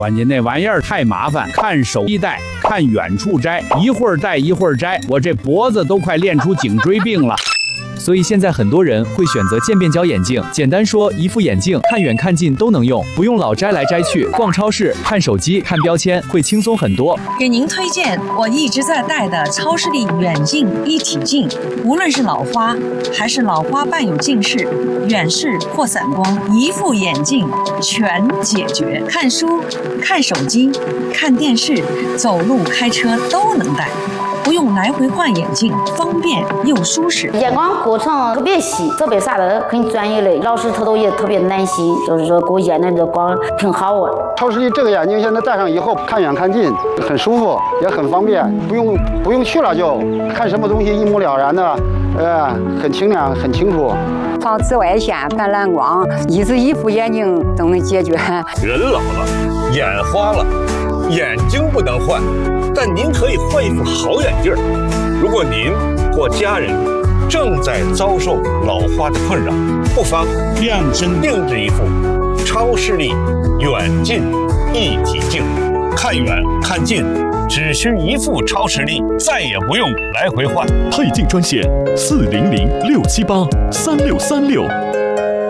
关键那玩意儿太麻烦，看手机戴，看远处摘，一会儿戴一会儿摘，我这脖子都快练出颈椎病了。 所以现在很多人会选择渐变焦眼镜。简单说，一副眼镜看远看近都能用，不用老摘来摘去。逛超市、看手机、看标签会轻松很多。 给您推荐我一直在戴的超视力远近一体镜，无论是老花还是老花伴有近视、远视或散光，一副眼镜全解决。看书、看手机、看电视、走路、开车都能戴。不用来回换眼镜，方便又舒适。 眼光过程特别细，特别啥的很专业的，老师他都也特别耐心，就是说给我验的这光挺好啊。 超视力这个眼镜现在戴上以后，看远看近很舒服，也很方便，不用去了就看什么东西一目了然的，很清亮很清楚。 防紫外线、反蓝光，一副眼镜都能解决。 人老了，眼花了，眼睛不能换。但您可以换一副好眼镜。如果您或家人正在遭受老花的困扰，不妨量身定制一副超视力远近一体镜，看远看近只需一副超视力，再也不用来回换。 配镜专线400-678-3636。